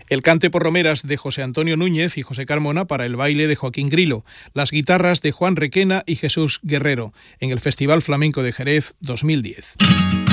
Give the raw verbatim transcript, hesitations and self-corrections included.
El cante por romeras de José Antonio Núñez y José Carmona para el baile de Joaquín Grilo, las guitarras de Juan Requena y Jesús Guerrero, en el Festival Flamenco de Jerez dos mil diez.